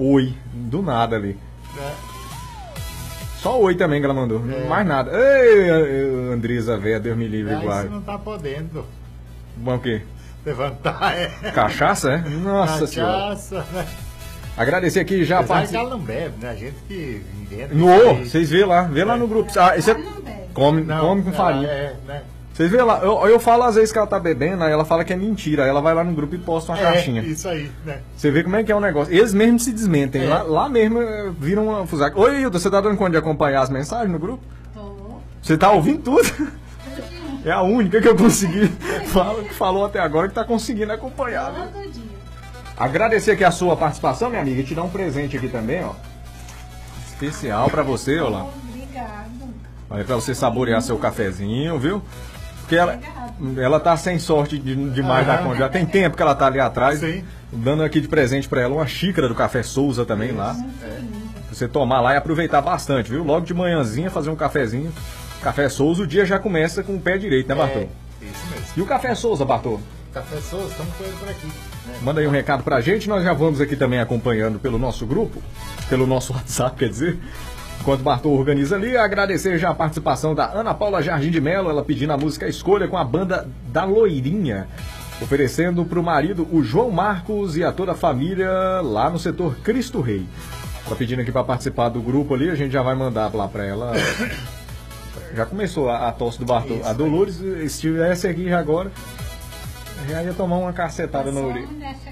oi, do nada ali. É. Só oi também que ela mandou, mais nada. Ei, Andresa véia, Deus me livre, Aí igual. você não tá podendo Bom o quê? levantar, Cachaça, é? Nossa senhora. Cachaça, né? Agradecer aqui já a Apesar que participação. ela não bebe, né? A gente que inventa. No, vocês vê lá no grupo. Ah, isso é... come com farinha. Né? Vocês vê lá, eu falo às vezes que ela tá bebendo, aí ela fala que é mentira, aí ela vai lá no grupo e posta uma caixinha. Isso aí, né? Você vê como é que é o negócio. Eles mesmos se desmentem. Lá mesmo viram uma fusaca. Oi, Hilda, você tá dando conta de acompanhar as mensagens no grupo? Você tá ouvindo tudo? É a única que eu consegui. Falou até agora que tá conseguindo acompanhar. Né? Agradecer aqui a sua participação, minha amiga, e te dar um presente aqui também, ó. Especial pra você, Olá. Obrigado. Aí pra você saborear seu cafezinho, viu? Porque ela tá sem sorte demais da conta. Já tem tempo que ela tá ali atrás. Sim. Dando aqui de presente pra ela uma xícara do Café Souza também lá. Pra você tomar lá e aproveitar bastante, viu? Logo de manhãzinha fazer um cafezinho. Café Souza, o dia já começa com o pé direito, né, Bartô? Isso mesmo. E o Café Souza, Bartô? Café Souza, estamos com ele por aqui. Né? Manda aí um recado pra gente. Nós já vamos aqui também acompanhando pelo nosso grupo, pelo nosso WhatsApp, quer dizer. Enquanto o Bartô organiza ali, agradecer já a participação da Ana Paula Jardim de Mello, ela pedindo a música Escolha com a banda da Loirinha, oferecendo para o marido o João Marcos e a toda a família lá no setor Cristo Rei. Ela pedindo aqui para participar do grupo ali, a gente já vai mandar lá para ela. Já começou a tosse do Bartô. Isso, a Dolores, se estivesse aqui já agora, já ia tomar uma cacetada na orelha.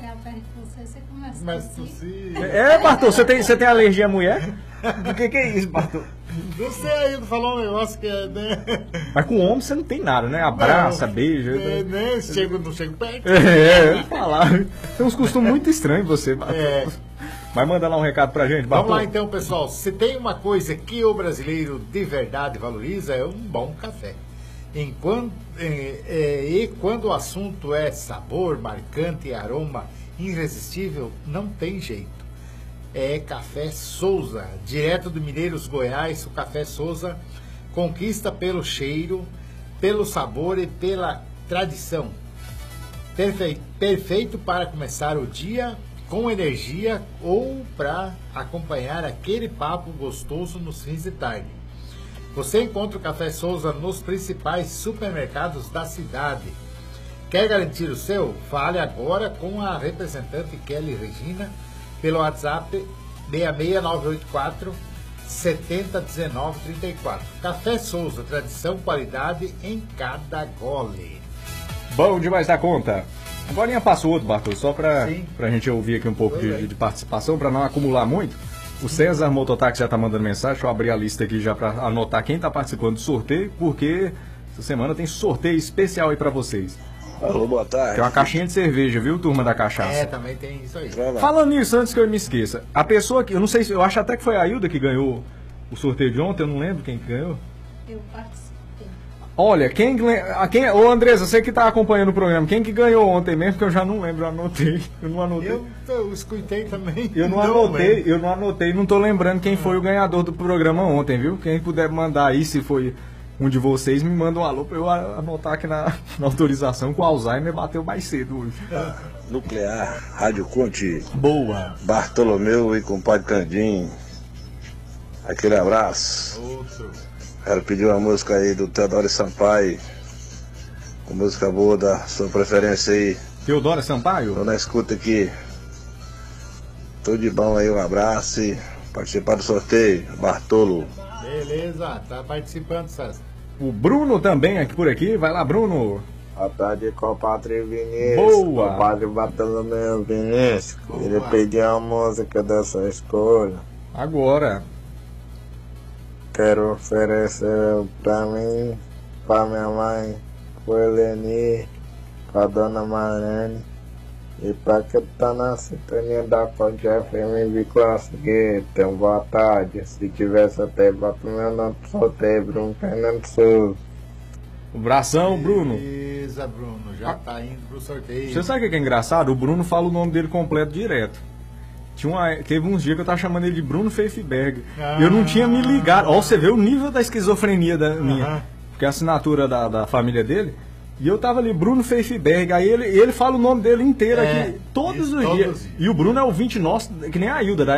Mas tossir. Bartô, você tem alergia à mulher? O que é isso, Bartô? Não sei aí, falou um negócio que é, né? Mas com homem você não tem nada, né? Abraça, beija. Né? Não chego perto. Eu falar. Tem uns costumes muito estranhos você, Bartô. Vai mandar lá um recado pra gente, Bartô. Vamos lá então, pessoal. Se tem uma coisa que o brasileiro de verdade valoriza, é um bom café. E quando o assunto é sabor, marcante e aroma irresistível, não tem jeito. É Café Souza, direto do Mineiros, Goiás. O Café Souza conquista pelo cheiro, pelo sabor e pela tradição. Perfeito para começar o dia com energia ou para acompanhar aquele papo gostoso nos fins de tarde. Você encontra o Café Souza nos principais supermercados da cidade. Quer garantir o seu? Fale agora com a representante Kelly Regina pelo WhatsApp 66984 701934. Café Souza, tradição, qualidade em cada gole. Bom demais da conta. Agora passou outro, Bartô, só pra gente ouvir aqui um pouco de participação, pra não acumular muito. O César Mototáxi já tá mandando mensagem, deixa eu abrir a lista aqui já pra anotar quem tá participando do sorteio, porque essa semana tem sorteio especial aí pra vocês. Alô, boa tarde. Tem uma caixinha de cerveja, viu, turma da cachaça? Também tem isso aí. Falando nisso, antes que eu me esqueça, a pessoa que, eu não sei se, eu acho até que foi a Hilda que ganhou o sorteio de ontem, eu não lembro quem que ganhou. Eu participei. Olha, ô Andresa, você que tá acompanhando o programa, quem que ganhou ontem mesmo, que eu já não lembro, eu não anotei. Eu escutei também. Eu não anotei, não tô lembrando quem foi o ganhador do programa ontem, viu? Quem puder mandar aí, se foi um de vocês, me manda um alô pra eu anotar aqui na autorização, que o Alzheimer bateu mais cedo hoje. Nuclear, Rádio Conte. Boa. Bartolomeu e compadre Candim. Aquele abraço. Outro. Quero pedir uma música aí do Teodoro Sampaio. Com música boa da sua preferência aí. Teodoro Sampaio? Tô na escuta aqui. Tudo de bom aí, um abraço e participar do sorteio. Bartolo. Beleza, tá participando, César. O Bruno também aqui por aqui. Vai lá, Bruno. Boa tarde, compadre Vinícius. Boa. Compadre Bartolomeu Vinícius. Ele pediu a música dessa escolha. Agora. Quero oferecer pra mim, pra minha mãe, pro Eleni, pra dona Marlene e pra quem tá na sintonia da Ponte FM de classe G. Então, boa tarde. Se tivesse até bota o meu nome pro sorteio, Bruno Fernando Souza. Um abração, Bruno. Beleza, Bruno, já tá indo pro sorteio. Você sabe o que é engraçado? O Bruno fala o nome dele completo direto. Teve uns dias que eu tava chamando ele de Bruno Feifberg. Eu não tinha me ligado. Ó, você vê o nível da esquizofrenia da minha. Porque a assinatura da família dele. E eu tava ali, Bruno Feifberg. Aí ele fala o nome dele inteiro aqui todos os dias. E o Bruno é ouvinte nosso, que nem a Hilda,